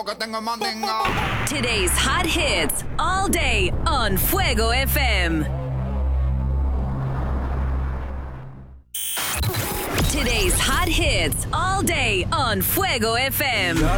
lo que tengo es mandinga. Today's hot hits all day on Fuego FM. Today's hot hits all day on Fuego FM.